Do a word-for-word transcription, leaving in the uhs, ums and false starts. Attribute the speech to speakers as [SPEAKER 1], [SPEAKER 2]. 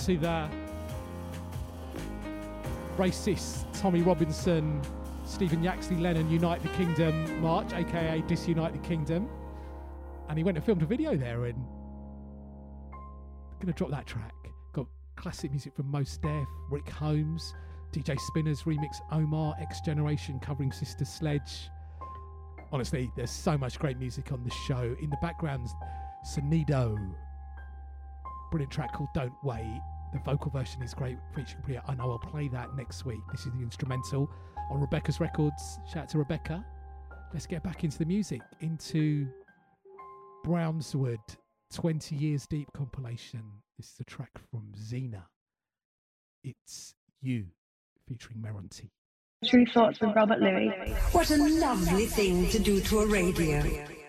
[SPEAKER 1] to the racist Tommy Robinson, Stephen Yaxley Lennon Unite the Kingdom march, aka Disunite the Kingdom. And he went and filmed a video there, and I'm gonna drop that track. Got classic music from Mos Def, Rick Holmes, D J Spinners remix Omar, X Generation covering Sister Sledge. Honestly, there's so much great music on the show. In the background, Sonido, brilliant track called Don't Wait. The vocal version is great, featuring Priya. I know I'll play that next week. This is the instrumental on Rebecca's Records. Shout out to Rebecca. Let's get back into the music, into Brownswood twenty Years Deep compilation. This is a track from Xena. It's You, featuring Meronti.
[SPEAKER 2] True Thoughts with Robert Louis.
[SPEAKER 3] What a lovely thing to do to a radio.